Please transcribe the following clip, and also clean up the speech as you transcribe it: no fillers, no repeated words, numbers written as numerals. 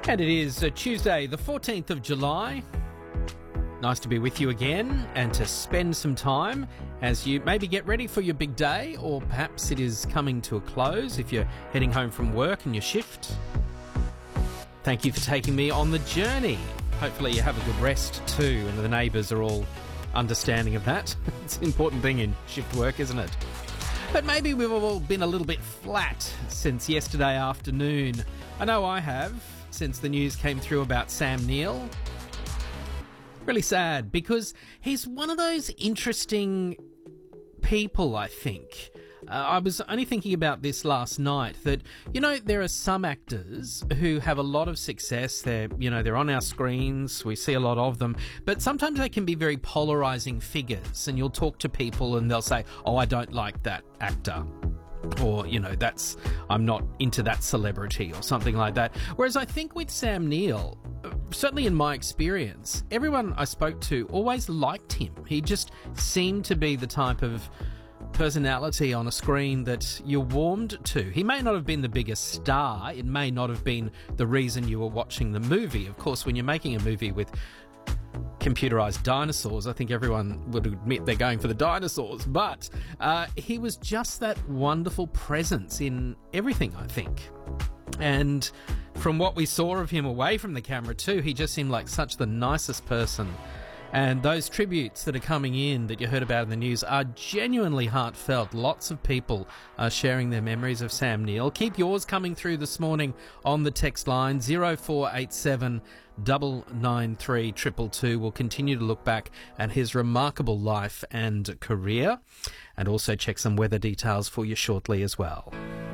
And it is Tuesday, the 14th of July. Nice to be with you again and to spend some time as you maybe get ready for your big day, or perhaps it is coming to a close if you're heading home from work and your shift. Thank you for taking me on the journey. Hopefully you have a good rest too, and the neighbours are all understanding of that. It's an important thing in shift work, isn't it? But maybe we've all been a little bit flat since yesterday afternoon. I know I have, since the news came through about Sam Neill. Really sad, because he's one of those interesting people, I think. I was only thinking about this last night, that, you know, there are some actors who have a lot of success. They're on our screens. We see a lot of them. But sometimes they can be very polarising figures, and you'll talk to people and they'll say, oh, I don't like that actor. Or, I'm not into that celebrity or something like that. Whereas I think with Sam Neill, certainly in my experience, everyone I spoke to always liked him. He just seemed to be the type of personality on a screen that you warmed to. He may not have been the biggest star. It may not have been the reason you were watching the movie. Of course, when you're making a movie with computerized dinosaurs, I think everyone would admit they're going for the dinosaurs, but he was just that wonderful presence in everything, I think. And from what we saw of him away from the camera too, he just seemed like such the nicest person. And those tributes that are coming in that you heard about in the news are genuinely heartfelt. Lots of people are sharing their memories of Sam Neill. Keep yours coming through this morning on the text line 0487 993 222. We'll continue to look back at his remarkable life and career, and also check some weather details for you shortly as well.